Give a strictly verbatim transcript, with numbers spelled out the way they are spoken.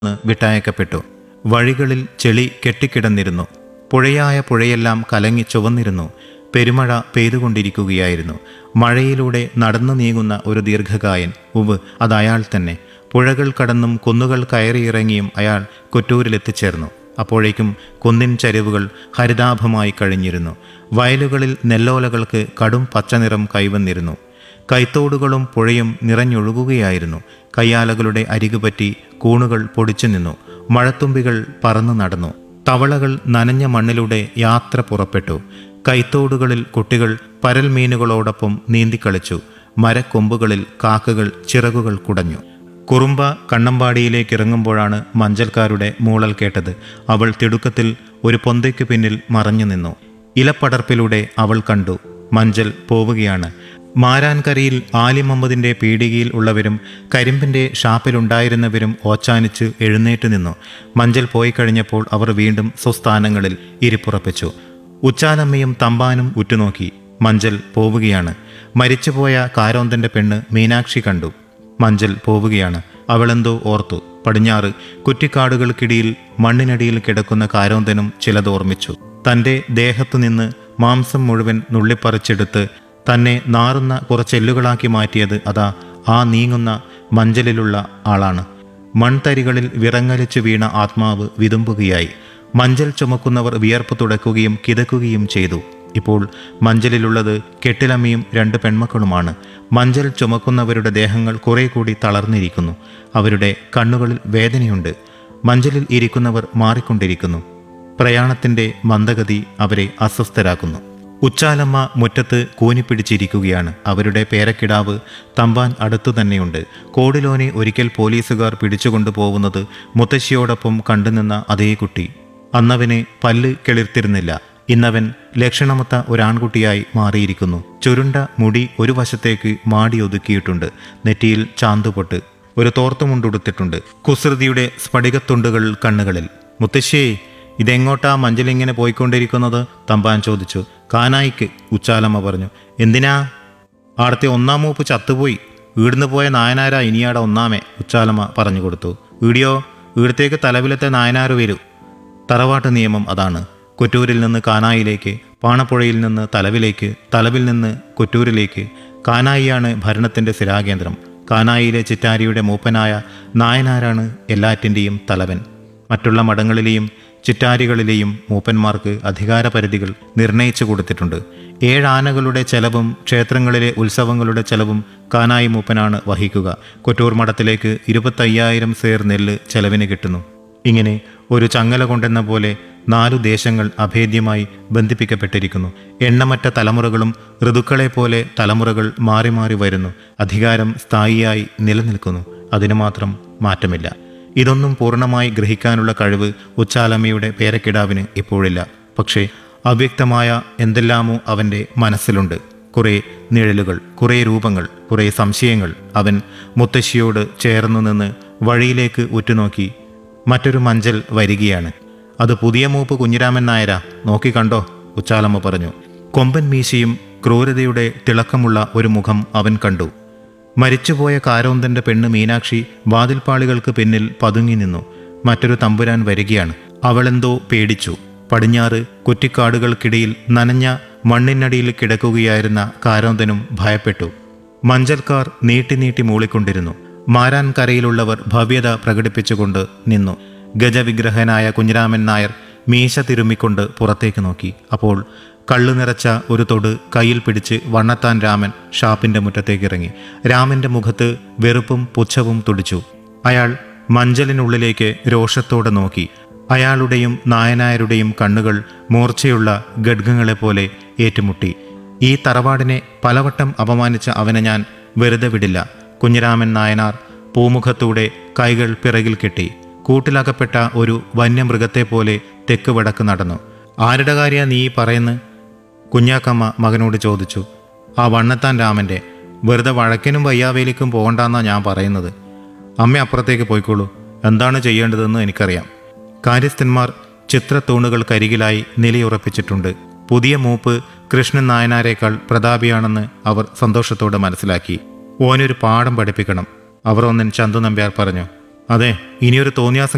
വിട്ടയക്കപ്പെട്ടു. വഴികളിൽ ചെളി കെട്ടിക്കിടന്നിരുന്നു. പുഴയായ പുഴയെല്ലാം കലങ്ങി ചുവന്നിരുന്നു. പെരുമഴ പെയ്തുകൊണ്ടിരിക്കുകയായിരുന്നു. മഴയിലൂടെ നടന്നു നീങ്ങുന്ന ഒരു ദീർഘകായൻ. ഉവ്, അത് അയാൾ തന്നെ. പുഴകൾ കടന്നും കുന്നുകൾ കയറിയിറങ്ങിയും അയാൾ കൊറ്റൂരിലെത്തിച്ചേർന്നു. അപ്പോഴേക്കും കുന്നിൻ ചരിവുകൾ ഹരിതാഭമായി കഴിഞ്ഞിരുന്നു. വയലുകളിൽ നെല്ലോലകൾക്ക് കടും പച്ചനിറം കൈവന്നിരുന്നു. കൈത്തോടുകളും പുഴയും നിറഞ്ഞൊഴുകുകയായിരുന്നു. കയ്യാലകളുടെ അരികുപറ്റി കൂണുകൾ പൊടിച്ചു നിന്നു. മഴത്തുമ്പികൾ പറന്നു നടന്നു. തവളകൾ നനഞ്ഞ മണ്ണിലൂടെ യാത്ര പുറപ്പെട്ടു. കൈത്തോടുകളിൽ കുട്ടികൾ പരൽമീനുകളോടൊപ്പം നീന്തിക്കളിച്ചു. മരക്കൊമ്പുകളിൽ കാക്കകൾ ചിറകുകൾ കുടഞ്ഞു. കുറുമ്പ കണ്ണമ്പാടിയിലേക്ക് ഇറങ്ങുമ്പോഴാണ് മഞ്ചൽക്കാരുടെ മൂളൽ കേട്ടത്. അവൾ തിടുക്കത്തിൽ ഒരു പൊന്തയ്ക്ക് പിന്നിൽ മറഞ്ഞു നിന്നു. ഇലപ്പടർപ്പിലൂടെ അവൾ കണ്ടു, മഞ്ചൽ പോവുകയാണ്. മാരാൻകരയിൽ ആലിമുഹമ്മദിൻ്റെ പീടികയിൽ ഉള്ളവരും കരിമ്പിൻ്റെ ഷാപ്പിലുണ്ടായിരുന്നവരും ഓച്ചാനിച്ച് എഴുന്നേറ്റ് നിന്നു. മഞ്ചൽ പോയി കഴിഞ്ഞപ്പോൾ അവർ വീണ്ടും സ്വസ്ഥാനങ്ങളിൽ ഇരിപ്പുറപ്പിച്ചു. ഉച്ചാലമ്മയും തമ്പാനും ഉറ്റുനോക്കി. മഞ്ചൽ പോവുകയാണ്. മരിച്ചുപോയ കാരോന്തൻ്റെ പെണ്ണ് മീനാക്ഷി കണ്ടു. മഞ്ചൽ പോവുകയാണ്. അവളെന്തോ ഓർത്തു. പടിഞ്ഞാറ് കുറ്റിക്കാടുകൾക്കിടയിൽ മണ്ണിനടിയിൽ കിടക്കുന്ന കാരോന്തനും ചിലതോർമ്മിച്ചു. തൻ്റെ ദേഹത്തുനിന്ന് മാംസം മുഴുവൻ നുള്ളിപ്പറിച്ചെടുത്ത് തന്നെ നാറുന്ന കുറച്ചെല്ലുകളാക്കി മാറ്റിയത് അതാ ആ നീങ്ങുന്ന മഞ്ചലിലുള്ള ആളാണ്. മൺതരികളിൽ വിറങ്ങലിച്ചു വീണ ആത്മാവ് വിതുമ്പുകയായി. മഞ്ചൽ ചുമക്കുന്നവർ വിയർപ്പ് തുടക്കുകയും കിതക്കുകയും ചെയ്തു. ഇപ്പോൾ മഞ്ചലിലുള്ളത് കെട്ടിലമ്മയും രണ്ട് പെൺമക്കളുമാണ്. മഞ്ചൽ ചുമക്കുന്നവരുടെ ദേഹങ്ങൾ കുറെ കൂടി തളർന്നിരിക്കുന്നു. അവരുടെ കണ്ണുകളിൽ വേദനയുണ്ട്. മഞ്ചലിൽ ഇരിക്കുന്നവർ മാറിക്കൊണ്ടിരിക്കുന്നു. പ്രയാണത്തിൻ്റെ മന്ദഗതി അവരെ അസ്വസ്ഥരാക്കുന്നു. ഉച്ചാലമ്മ മുറ്റത്ത് കൂനിപ്പിടിച്ചിരിക്കുകയാണ്. അവരുടെ പേരക്കിടാവ് തമ്പാൻ അടുത്തു തന്നെയുണ്ട്. കോടിലോനെ ഒരിക്കൽ പോലീസുകാർ പിടിച്ചുകൊണ്ടു പോകുന്നത് മുത്തശ്ശിയോടൊപ്പം കണ്ടുനിന്ന അതേ കുട്ടി. അന്നവന് പല്ല് കിളിർത്തിരുന്നില്ല. ഇന്നവൻ ലക്ഷണമൊത്ത ഒരാൺകുട്ടിയായി മാറിയിരിക്കുന്നു. ചുരുണ്ട മുടി ഒരു വശത്തേക്ക് മാടി ഒതുക്കിയിട്ടുണ്ട്. നെറ്റിയിൽ ചാന്തുപൊട്ട്. ഒരു തോർത്തുമുണ്ടുടുത്തിട്ടുണ്ട്. കുസൃതിയുടെ സ്ഫടികത്തുണ്ടുകൾ കണ്ണുകളിൽ. മുത്തശ്ശിയെ, ഇതെങ്ങോട്ടാ മഞ്ചലിങ്ങനെ പോയിക്കൊണ്ടിരിക്കുന്നത്? തമ്പാൻ ചോദിച്ചു. കാനായിക്ക്, ഉച്ചാലമ്മ പറഞ്ഞു. എന്തിനാ? ആടത്തെ ഒന്നാം മൂപ്പ് ചത്തുപോയി. ഈടുന്ന് പോയ നായനാരാ ഇനിയാടെ ഒന്നാമേ, ഉച്ചാലമ്മ പറഞ്ഞു കൊടുത്തു. ഈടിയോ, ഈടത്തേക്ക് തലവിലത്തെ നായനാര് വരൂ. തറവാട്ട് നിയമം അതാണ്. കൊറ്റൂരിൽ നിന്ന് കാനായിലേക്ക്, പാണപ്പുഴയിൽ നിന്ന് തലവിലേക്ക്, തലവിൽ നിന്ന് കൊറ്റൂരിലേക്ക്. കാനായിയാണ് ഭരണത്തിൻ്റെ സ്ഥിരാകേന്ദ്രം. കാനായിലെ ചിറ്റാരിയുടെ മൂപ്പനായ നായനാരാണ് എല്ലാറ്റിൻ്റെയും തലവൻ. മറ്റുള്ള മഠങ്ങളിലെയും ചിറ്റാരികളിലെയും മൂപ്പന്മാർക്ക് അധികാരപരിധികൾ നിർണയിച്ചു കൊടുത്തിട്ടുണ്ട്. ഏഴാനകളുടെ ചെലവും ക്ഷേത്രങ്ങളിലെ ഉത്സവങ്ങളുടെ ചെലവും കാനായി മൂപ്പനാണ് വഹിക്കുക. കൊറ്റൂർ മഠത്തിലേക്ക് ഇരുപത്തയ്യായിരം സേർ നെല്ല് ചെലവിന് കിട്ടുന്നു. ഇങ്ങനെ ഒരു ചങ്ങല കൊണ്ടെന്ന പോലെ നാലു ദേശങ്ങൾ അഭേദ്യമായി ബന്ധിപ്പിക്കപ്പെട്ടിരിക്കുന്നു. എണ്ണമറ്റ തലമുറകളും ഋതുക്കളെ പോലെ തലമുറകൾ മാറി മാറി വരുന്നു. അധികാരം സ്ഥായിയായി നിലനിൽക്കുന്നു. അതിനു മാത്രം മാറ്റമില്ല. ഇതൊന്നും പൂർണ്ണമായി ഗ്രഹിക്കാനുള്ള കഴിവ് ഉച്ചാലമ്മയുടെ പേരക്കിടാവിന് ഇപ്പോഴില്ല. പക്ഷേ അവ്യക്തമായ എന്തെല്ലാമോ അവൻ്റെ മനസ്സിലുണ്ട്. കുറേ നിഴലുകൾ, കുറേ രൂപങ്ങൾ, കുറേ സംശയങ്ങൾ. അവൻ മുത്തശ്ശിയോട് ചേർന്നു നിന്ന് വഴിയിലേക്ക് ഉറ്റുനോക്കി. മറ്റൊരു മഞ്ചൽ വരികയാണ്. അത് പുതിയ മൂപ്പ് കുഞ്ഞിരാമൻ നായരാ, നോക്കിക്കണ്ടോ, ഉച്ചാലമ്മ പറഞ്ഞു. കൊമ്പൻ മീശയും ക്രൂരതയുടെ തിളക്കമുള്ള ഒരു മുഖം അവൻ കണ്ടു. മരിച്ചുപോയ കാരോന്തൻ്റെ പെണ്ണ് മീനാക്ഷി വാതിൽപ്പാളികൾക്ക് പിന്നിൽ പതുങ്ങി നിന്നു. മറ്റൊരു തമ്പുരാൻ വരികയാണ്. അവളെന്തോ പേടിച്ചു. പടിഞ്ഞാറ് കുറ്റിക്കാടുകൾക്കിടയിൽ നനഞ്ഞ മണ്ണിനടിയിൽ കിടക്കുകയായിരുന്ന കാരോന്തനും ഭയപ്പെട്ടു. മഞ്ചൽക്കാർ നീട്ടി നീട്ടി മൂളിക്കൊണ്ടിരുന്നു. മാരാൻകരയിലുള്ളവർ ഭവ്യത പ്രകടിപ്പിച്ചുകൊണ്ട് നിന്നു. ഗജവിഗ്രഹനായ കുഞ്ഞിരാമൻ നായർ മീശ തിരുമ്മിക്കൊണ്ട് പുറത്തേക്ക് നോക്കി. അപ്പോൾ കള്ളു നിറച്ച ഒരു തൊട് കയ്യിൽ പിടിച്ച് വണ്ണത്താൻ രാമൻ ഷാപ്പിൻ്റെ മുറ്റത്തേക്കിറങ്ങി. രാമൻ്റെ മുഖത്ത് വെറുപ്പും പുച്ഛവും തുടിച്ചു. അയാൾ മഞ്ചലിനുള്ളിലേക്ക് രോഷത്തോടെ നോക്കി. അയാളുടെയും നായനായരുടെയും കണ്ണുകൾ മൂർച്ചയുള്ള ഖഡ്ഗങ്ങളെപ്പോലെ ഏറ്റുമുട്ടി. ഈ തറവാടിനെ പലവട്ടം അപമാനിച്ച അവനെ ഞാൻ വെറുതെ വിടില്ല. കുഞ്ഞിരാമൻ നായനാർ പൂമുഖത്തൂടെ കൈകൾ പിറകിൽ കെട്ടി കൂട്ടിലകപ്പെട്ട ഒരു വന്യമൃഗത്തെ പോലെ തെക്ക് വടക്ക് നടന്നു. ആരുടെ കാര്യ നീ പറയുന്നു? കുഞ്ഞാക്കമ്മ മകനോട് ചോദിച്ചു. ആ വണ്ണത്താൻ രാമൻ്റെ. വെറുതെ വഴക്കിനും വയ്യാവേലിക്കും പോകണ്ടെന്നാ ഞാൻ പറയുന്നത്. അമ്മ അപ്പുറത്തേക്ക് പോയിക്കോളൂ. എന്താണ് ചെയ്യേണ്ടതെന്ന് എനിക്കറിയാം. കാര്യസ്ഥന്മാർ ചിത്രത്തൂണുകൾക്കരികിലായി നിലയുറപ്പിച്ചിട്ടുണ്ട്. പുതിയ മൂപ്പ് കൃഷ്ണൻ നായനാരേക്കാൾ പ്രതാപിയാണെന്ന് അവർ സന്തോഷത്തോടെ മനസ്സിലാക്കി. ഓനൊരു പാഠം പഠിപ്പിക്കണം, അവർ ഒന്നിൻ ചന്തു നമ്പ്യാർ പറഞ്ഞു. അതെ, ഇനിയൊരു തോന്നിയാസം